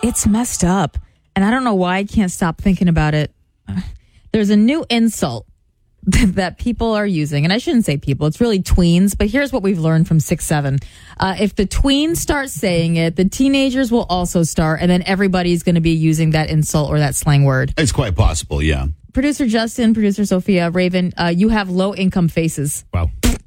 It's messed up. And I don't know why I can't stop thinking about it. There's a new insult that people are using. And I shouldn't say people. It's really tweens. But here's what we've learned from 6-7. If the tweens start saying it, the teenagers will also start. And then everybody's going to be using that insult or that slang word. It's quite possible, yeah. Producer Justin, producer Sophia, Raven, you have low-income faces. Wow.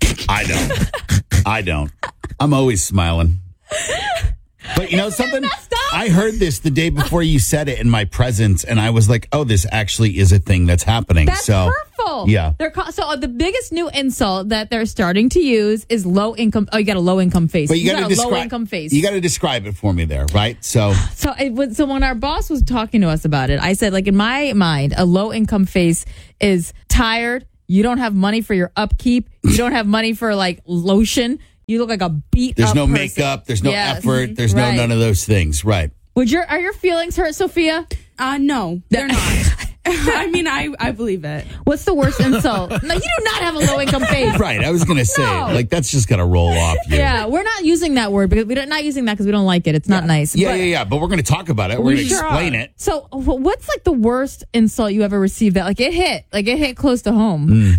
I don't. I'm always smiling. But you know something? I heard this the day before you said it in my presence, and I was like, oh, this actually is a thing that's happening. That's hurtful. Yeah. So the biggest new insult that they're starting to use is low income. Oh, you got a low income face. But you got a low income face. You got to describe it for me there, right? So when our boss was talking to us about it, I said, like, in my mind, a low income face is tired. You don't have money for your upkeep. You don't have money for like lotion. You look like a beat There's up no person. Makeup. There's no effort. There's no none of those things. Right. Are your feelings hurt, Sophia? No, they're not. I mean, I believe it. What's the worst insult? No, you do not have a low income face. Right. I was going to say, like, that's just going to roll off you. Yeah, we're not using that word because we're not using that because we don't like it. It's not nice. Yeah. But we're going to talk about it. We're going to explain it. So, what's like the worst insult you ever received that it hit close to home?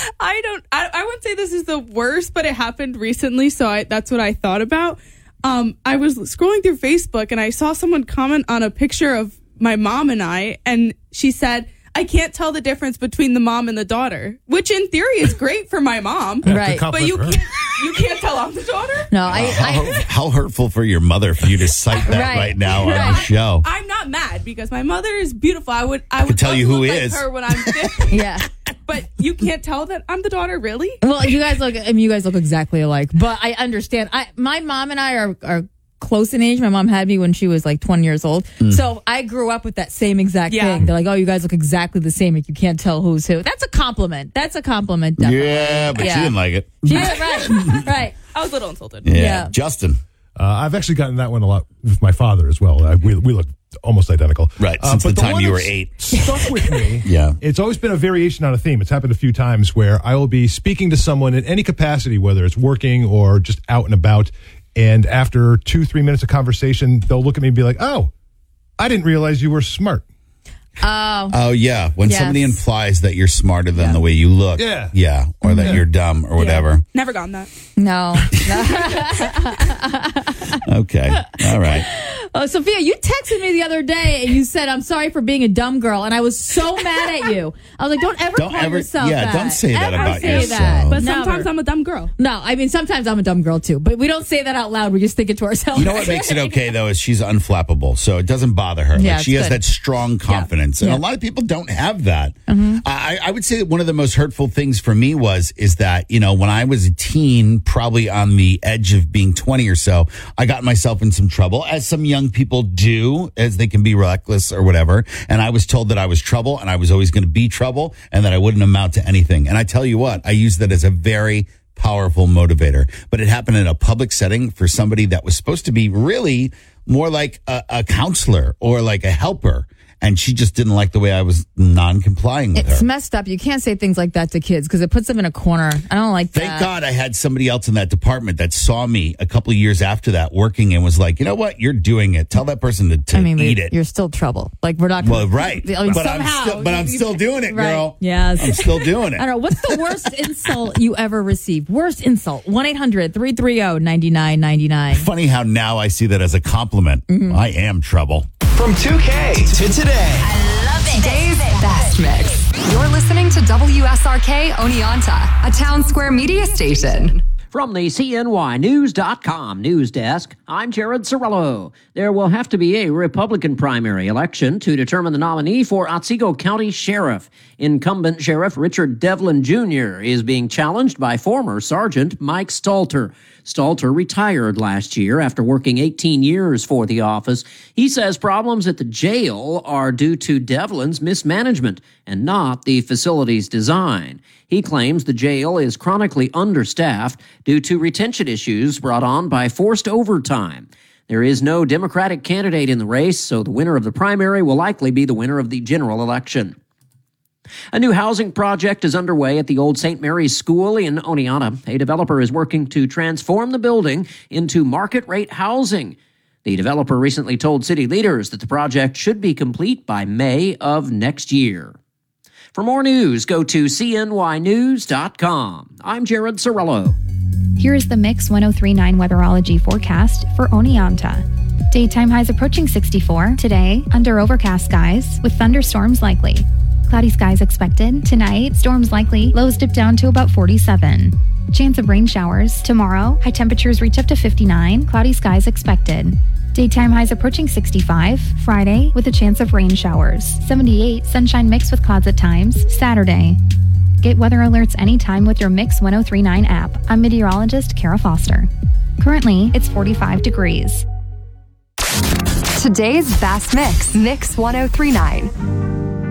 I wouldn't say this is the worst, but it happened recently, so that's what I thought about. I was scrolling through Facebook and I saw someone comment on a picture of my mom and I, and she said, I can't tell the difference between the mom and the daughter, which in theory is great for my mom. Right. But you can't tell I'm the daughter? No, how hurtful for your mother for you to cite that right now on the show. I'm not mad because my mother is beautiful. I would tell you who look is like her when I'm 50. Yeah. But you can't tell that I'm the daughter, really? Well, you guys look exactly alike. But I understand. My mom and I are close in age. My mom had me when she was like 20 years old. So I grew up with that same exact thing. They're like, oh, you guys look exactly the same. Like, you can't tell who's who. That's a compliment. Definitely. Yeah, but she didn't like it. Yeah, right. I was a little insulted. Yeah. Justin. I've actually gotten that one a lot with my father as well. We look almost identical. Right, since the time you were 8. Stuck with me. Yeah. It's always been a variation on a theme. It's happened a few times where I will be speaking to someone in any capacity, whether it's working or just out and about, and after 2-3 minutes of conversation, they'll look at me and be like, oh, I didn't realize you were smart. Oh, yeah. When somebody implies that you're smarter than the way you look. Yeah. Or that you're dumb or whatever. Never gotten that. No. Okay. All right. Sophia, you texted me the other day and you said, I'm sorry for being a dumb girl. And I was so mad at you. I was like, don't ever call yourself that. Don't say that about yourself. That. But sometimes I'm a dumb girl. No, I mean, sometimes I'm a dumb girl too. But we don't say that out loud. We just think it to ourselves. You know what makes it okay, though, is she's unflappable. So it doesn't bother her. Yeah, like, she has that strong confidence. And a lot of people don't have that. Mm-hmm. I would say that one of the most hurtful things for me is that, when I was a teen, probably on the edge of being 20 or so, I got myself in some trouble, as some young people do, as they can be reckless or whatever. And I was told that I was trouble and I was always going to be trouble and that I wouldn't amount to anything. And I tell you what, I use that as a very powerful motivator. But it happened in a public setting for somebody that was supposed to be really more like a counselor or like a helper. And she just didn't like the way I was non-complying with her. It's messed up. You can't say things like that to kids because it puts them in a corner. I don't like that. Thank God I had somebody else in that department that saw me a couple of years after that working and was like, you know what? You're doing it. Tell that person to eat it. You're still trouble. Like, we're not going to... Well, right. But I'm still doing it, girl. Right. Yes. I'm still doing it. I don't know. What's the worst insult you ever received? Worst insult. 1-800-330-9999. Funny how now I see that as a compliment. Mm-hmm. I am trouble. From 2K to today. I love it. Today's Best Mix. You're listening to WSRK Oneonta, a Town Square media station. From the CNYNews.com news desk, I'm Jared Cirillo. There will have to be a Republican primary election to determine the nominee for Otsego County Sheriff. Incumbent Sheriff Richard Devlin Jr. is being challenged by former Sergeant Mike Stalter. Stalter retired last year after working 18 years for the office. He says problems at the jail are due to Devlin's mismanagement and not the facility's design. He claims the jail is chronically understaffed due to retention issues brought on by forced overtime. There is no Democratic candidate in the race, so the winner of the primary will likely be the winner of the general election. A new housing project is underway at the old St. Mary's School in Oneonta. A developer is working to transform the building into market-rate housing. The developer recently told city leaders that the project should be complete by May of next year. For more news, go to cnynews.com. I'm Jared Sorello. Here is the Mix 1039 weatherology forecast for Oneonta. Daytime highs approaching 64 today, under overcast skies with thunderstorms likely. Cloudy skies expected tonight, storms likely, lows dip down to about 47. Chance of rain showers tomorrow, high temperatures reach up to 59, cloudy skies expected. Daytime highs approaching 65 Friday with a chance of rain showers. 78, sunshine mixed with clouds at times Saturday. Get weather alerts anytime with your Mix 1039 app. I'm meteorologist Kara Foster. Currently, it's 45 degrees. Today's Best Mix, Mix 1039.